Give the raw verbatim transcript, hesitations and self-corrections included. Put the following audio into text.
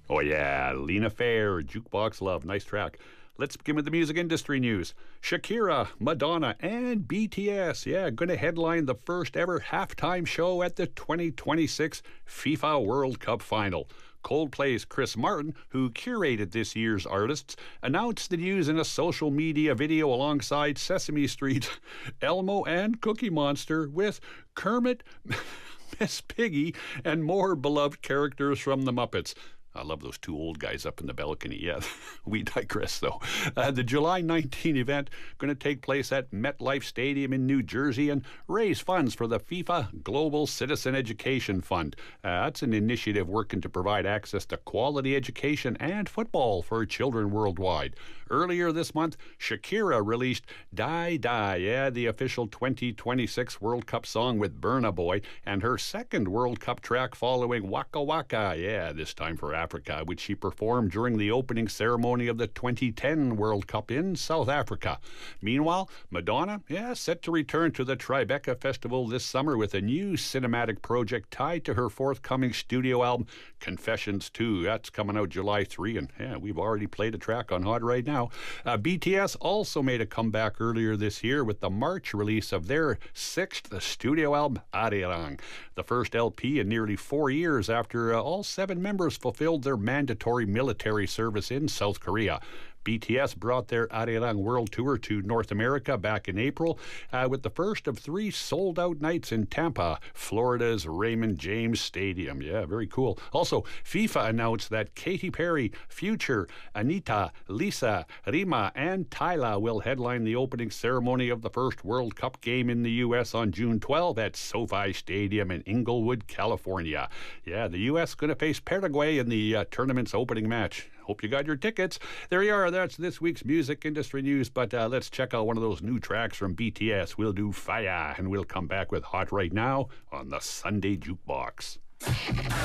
Oh, yeah, Lena Fair, Jukebox Love. Nice track. Let's begin with the music industry news. Shakira, Madonna, and B T S, yeah, going to headline the first ever halftime show at the twenty twenty-six FIFA World Cup final. Coldplay's Chris Martin, who curated this year's artists, announced the news in a social media video alongside Sesame Street, Elmo, and Cookie Monster with Kermit, Miss Piggy, and more beloved characters from the Muppets. I love those two old guys up in the balcony. Yeah, we digress, though. Uh, the July nineteenth event going to take place at MetLife Stadium in New Jersey and raise funds for the FIFA Global Citizen Education Fund. Uh, that's an initiative working to provide access to quality education and football for children worldwide. Earlier this month, Shakira released Die Die, yeah, the official twenty twenty-six World Cup song with Burna Boy, and her second World Cup track following Waka Waka, yeah, this time for Africa. Africa, which she performed during the opening ceremony of the twenty ten World Cup in South Africa. Meanwhile, Madonna, yeah, set to return to the Tribeca Festival this summer with a new cinematic project tied to her forthcoming studio album, Confessions two. That's coming out July third, and yeah, we've already played a track on Hot right now. Uh, B T S also made a comeback earlier this year with the March release of their sixth studio album, Arirang, the first L P in nearly four years after uh, all seven members fulfilled their mandatory military service in South Korea. B T S brought their Arirang World Tour to North America back in April uh, with the first of three sold-out nights in Tampa, Florida's Raymond James Stadium. Yeah, very cool. Also, FIFA announced that Katy Perry, Future, Anita, Lisa, Rima, and Tyla will headline the opening ceremony of the first World Cup game in the U S on June twelfth at SoFi Stadium in Inglewood, California. Yeah, the U S going to face Paraguay in the uh, tournament's opening match. Hope you got your tickets. There you are. That's this week's music industry news. But uh, let's check out one of those new tracks from B T S. We'll do Fire, and we'll come back with Hot right now on the Sunday Jukebox.